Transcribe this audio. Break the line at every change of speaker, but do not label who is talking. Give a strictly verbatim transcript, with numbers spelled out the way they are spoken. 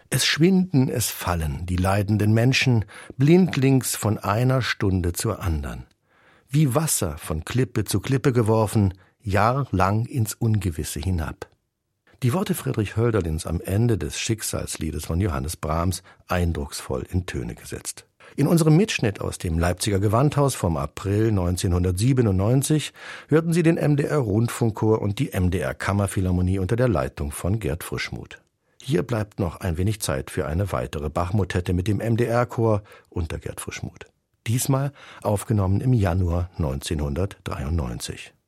Es schwinden, es fallen die leidenden Menschen blindlings von einer Stunde zur andern. Wie Wasser von Klippe zu Klippe geworfen, jahrlang ins Ungewisse hinab. Die Worte Friedrich Hölderlins am Ende des Schicksalsliedes von Johannes Brahms eindrucksvoll in Töne gesetzt. In unserem Mitschnitt aus dem Leipziger Gewandhaus vom April neunzehnhundertsiebenundneunzig hörten Sie den M D R-Rundfunkchor und die M D R-Kammerphilharmonie unter der Leitung von Gerd Frischmuth. Hier bleibt noch ein wenig Zeit für eine weitere Bach-Motette mit dem M D R-Chor unter Gerd Frischmuth. Diesmal aufgenommen im Januar neunzehnhundertdreiundneunzig.